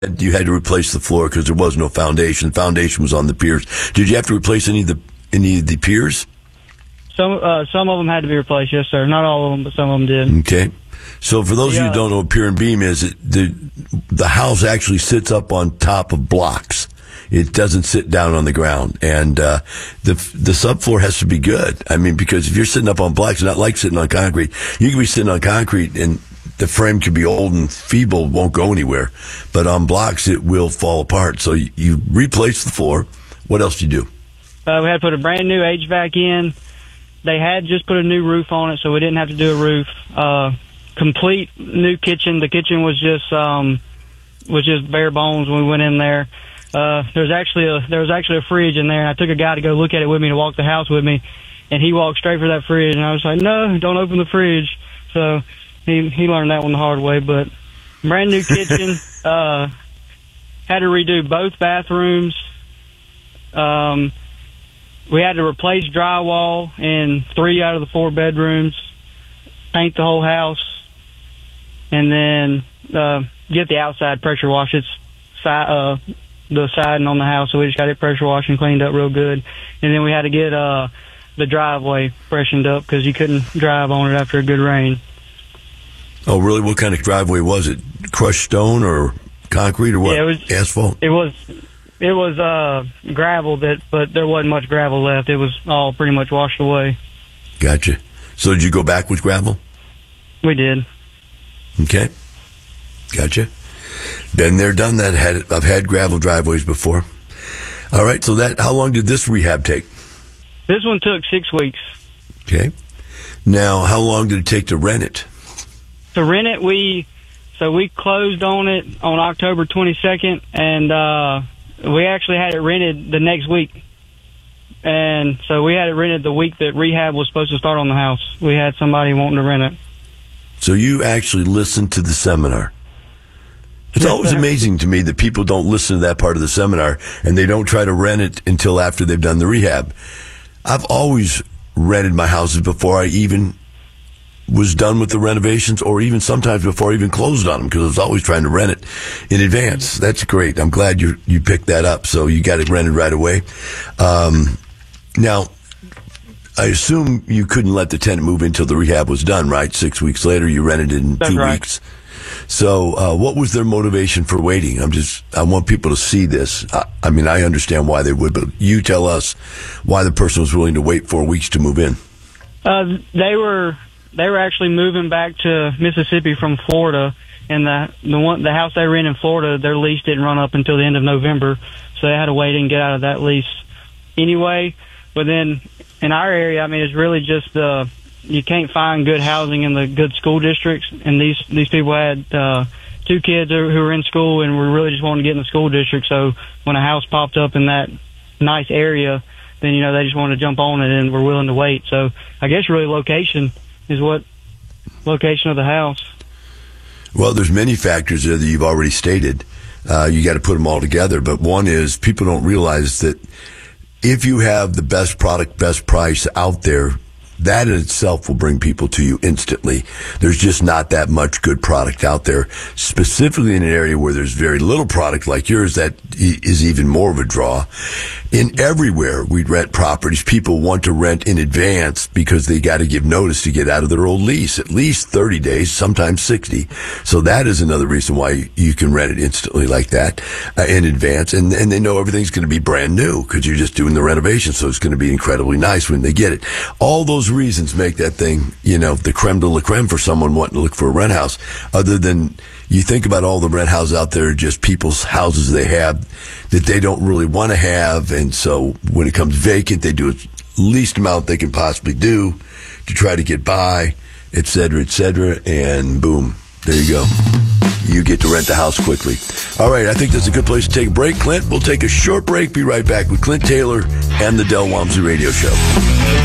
you had to replace the floor because there was no foundation. The foundation was on the piers. Did you have to replace any of the piers? Some of them had to be replaced, yes, sir. Not all of them, but some of them did. Okay. So for those of you who don't know what pier and beam is, the house actually sits up on top of blocks. It doesn't sit down on the ground. And the subfloor has to be good. I mean, because if you're sitting up on blocks, it's not like sitting on concrete. You can be sitting on concrete and the frame could be old and feeble, won't go anywhere. But on blocks, it will fall apart. So you replace the floor. What else do you do? We had to put a brand new HVAC in. They had just put a new roof on it, so we didn't have to do a roof. Complete new kitchen. The kitchen was just bare bones when we went in there. There was actually a fridge in there, and I took a guy to go look at it with me to walk the house with me, and he walked straight for that fridge, and I was like, no, don't open the fridge. So he learned that one the hard way. But brand new kitchen. Had to redo both bathrooms. We had to replace drywall in 3 out of the 4 bedrooms, paint the whole house, and then get the outside pressure wash. It's the siding on the house, so we just got it pressure washed and cleaned up real good. And then we had to get the driveway freshened up because you couldn't drive on it after a good rain. Oh, really? What kind of driveway was it? Crushed stone or concrete or what? Yeah, it was asphalt? It was gravel, but there wasn't much gravel left. It was all pretty much washed away. Gotcha. So did you go back with gravel? We did. Okay. Gotcha. Been there, done that. I've had gravel driveways before. All right. So how long did this rehab take? This one took 6 weeks. Okay. Now, how long did it take to rent it? To rent it, we closed on it on October 22nd, and we actually had it rented the next week. And so we had it rented the week that rehab was supposed to start on the house. We had somebody wanting to rent it. So you actually listened to the seminar. It's Yes, always sir. amazing to me that people don't listen to that part of the seminar and they don't try to rent it until after they've done the rehab. I've always rented my houses before I even was done with the renovations, or even sometimes before I even closed on them, because I was always trying to rent it in advance. That's great. I'm glad you picked that up. So you got it rented right away. Now, I assume you couldn't let the tenant move until the rehab was done, right? 6 weeks later, you rented it in That's 2 right. weeks. So what was their motivation for waiting? I want people to see this. I mean, I understand why they would, but you tell us why the person was willing to wait 4 weeks to move in. They were actually moving back to Mississippi from Florida, and the house they were in Florida, their lease didn't run up until the end of November, so they had to wait and get out of that lease anyway. But then in our area, I mean, it's really just you can't find good housing in the good school districts, and these people had 2 kids who were in school and were really just wanting to get in the school district. So when a house popped up in that nice area, then they just wanted to jump on it and were willing to wait. So I guess really location of the house. Well, there's many factors there that you've already stated. You got to put them all together. But one is people don't realize that if you have the best product, best price out there, that in itself will bring people to you instantly. There's just not that much good product out there, specifically in an area where there's very little product like yours. That is even more of a draw. In everywhere we rent properties, people want to rent in advance because they got to give notice to get out of their old lease, at least 30 days, sometimes 60. So that is another reason why you can rent it instantly like that in advance. And they know everything's going to be brand new because you're just doing the renovation. So it's going to be incredibly nice when they get it. All those reasons make that thing, the creme de la creme for someone wanting to look for a rent house. Other than you think about all the rent houses out there, just people's houses they have that they don't really want to have. And so when it comes vacant, they do the least amount they can possibly do to try to get by, et cetera, and boom, there you go. You get to rent the house quickly. All right, I think that's a good place to take a break, Clint. We'll take a short break, be right back with Clint Taylor and the Del Walmsley Radio Show.